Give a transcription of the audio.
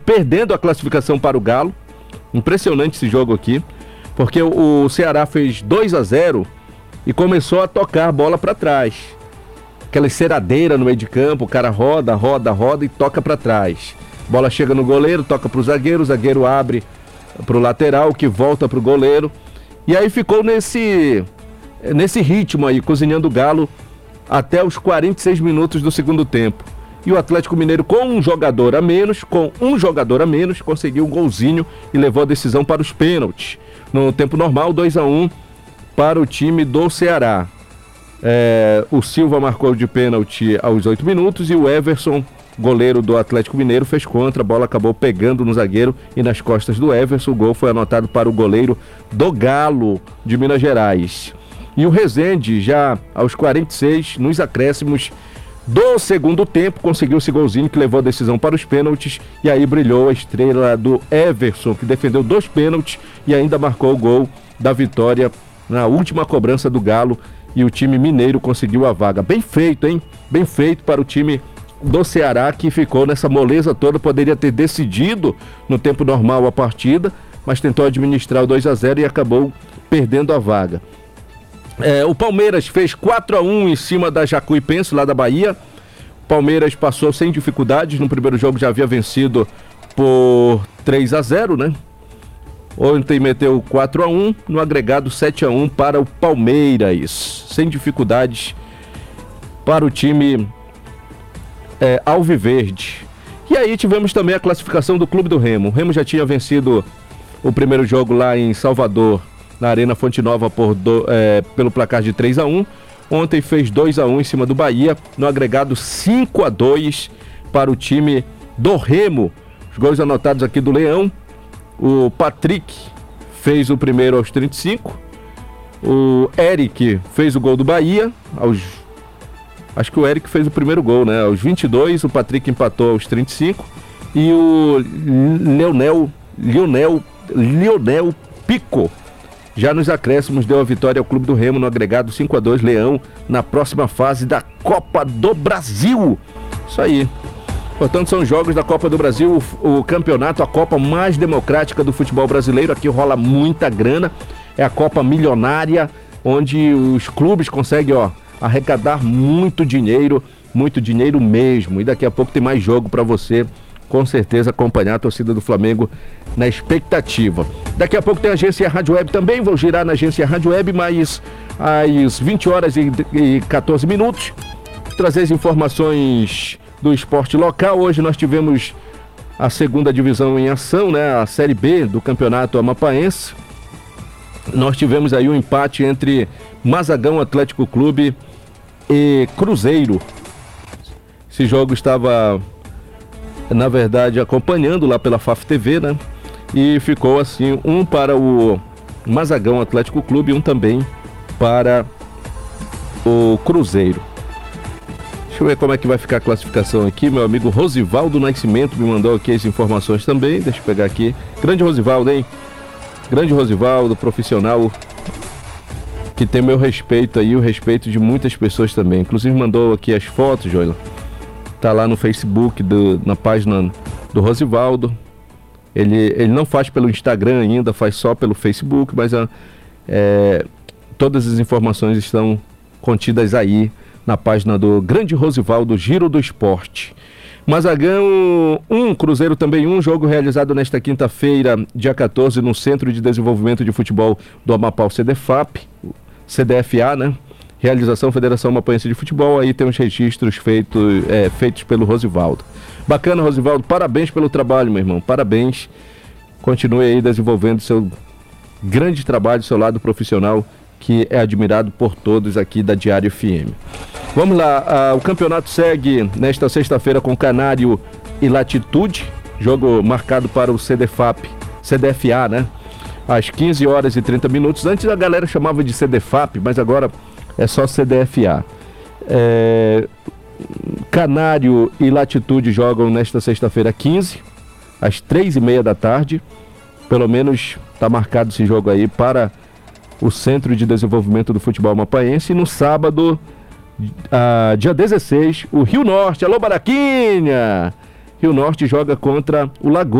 perdendo a classificação para o Galo. Impressionante esse jogo aqui, porque o Ceará fez 2-0 e começou a tocar a bola para trás. Aquela enceradeira no meio de campo, o cara roda e toca para trás. Bola chega no goleiro, toca pro zagueiro, o zagueiro abre pro lateral, que volta pro goleiro. E aí ficou nesse ritmo aí, cozinhando o Galo até os 46 minutos do segundo tempo. E o Atlético Mineiro, com um jogador a menos, conseguiu um golzinho e levou a decisão para os pênaltis. No tempo normal, 2-1 para o time do Ceará. O Silva marcou de pênalti aos 8 minutos e o Everson, goleiro do Atlético Mineiro, fez contra. A bola acabou pegando no zagueiro e nas costas do Everson. O gol foi anotado para o goleiro do Galo de Minas Gerais. E o Rezende, já aos 46, nos acréscimos do segundo tempo, conseguiu esse golzinho que levou a decisão para os pênaltis. E aí brilhou a estrela do Everson, que defendeu 2 pênaltis e ainda marcou o gol da vitória na última cobrança do Galo. E o time mineiro conseguiu a vaga. Bem feito, hein? Bem feito para o time do Ceará, que ficou nessa moleza toda. Poderia ter decidido no tempo normal a partida, mas tentou administrar o 2-0 e acabou perdendo a vaga. O Palmeiras fez 4-1 em cima da Jacuipense, lá da Bahia. O Palmeiras passou sem dificuldades. No primeiro jogo já havia vencido por 3-0, né? Ontem meteu 4-1, no agregado 7-1 para o Palmeiras. Sem dificuldades para o time alviverde. E aí tivemos também a classificação do Clube do Remo. O Remo já tinha vencido o primeiro jogo lá em Salvador, na Arena Fonte Nova, pelo placar de 3-1. Ontem fez 2-1 em cima do Bahia, no agregado 5-2 para o time do Remo. Os gols anotados aqui do Leão: o Patrick fez o primeiro aos 35, o Eric fez o gol do Bahia, acho que o Eric fez o primeiro gol, né? Aos 22, o Patrick empatou aos 35 e o Lionel Pico, já nos acréscimos, deu a vitória ao Clube do Remo no agregado 5-2. Leão na próxima fase da Copa do Brasil. Isso aí. Portanto, são jogos da Copa do Brasil, o campeonato, a Copa mais democrática do futebol brasileiro. Aqui rola muita grana. É a Copa milionária, onde os clubes conseguem, arrecadar muito dinheiro mesmo. E daqui a pouco tem mais jogo para você, com certeza, acompanhar a torcida do Flamengo na expectativa. Daqui a pouco tem a Agência Rádio Web também. Vou girar na Agência Rádio Web, mas às 20 horas e 14 minutos, trazer as informações do esporte local. Hoje nós tivemos a segunda divisão em ação, né? A Série B do Campeonato Amapaense. Nós tivemos aí um empate entre Mazagão Atlético Clube e Cruzeiro. Esse jogo estava, na verdade, acompanhando lá pela FAF TV, né? E ficou assim, um para o Mazagão Atlético Clube e um também para o Cruzeiro. Deixa eu ver como é que vai ficar a classificação aqui. Meu amigo Rosivaldo Nascimento me mandou aqui as informações também. Deixa eu pegar aqui. Grande Rosivaldo, hein? Grande Rosivaldo, profissional, que tem meu respeito aí, o respeito de muitas pessoas também. Inclusive mandou aqui as fotos, Joila. Tá lá no Facebook, na página do Rosivaldo. Ele não faz pelo Instagram ainda, faz só pelo Facebook, mas todas as informações estão contidas aí na página do Grande Rosivaldo, Giro do Esporte. Mazagão 1, Cruzeiro também 1, jogo realizado nesta quinta-feira, dia 14, no Centro de Desenvolvimento de Futebol do Amapá, o CDFA, né? Realização Federação Amapaense de Futebol. Aí tem os registros feitos pelo Rosivaldo. Bacana, Rosivaldo, parabéns pelo trabalho, meu irmão, parabéns. Continue aí desenvolvendo seu grande trabalho, seu lado profissional, que é admirado por todos aqui da Diário FM. Vamos lá, o campeonato segue nesta sexta-feira com Canário e Latitude, jogo marcado para o CDFA, né? Às 15 horas e 30 minutos. Antes a galera chamava de CDFAP, mas agora é só CDFA. Canário e Latitude jogam nesta sexta-feira 15, às 3h30 da tarde. Pelo menos está marcado esse jogo aí para o Centro de Desenvolvimento do Futebol Amapaense. E no sábado, dia 16, o Rio Norte, alô Baraquinha! Rio Norte joga contra o Lagoa.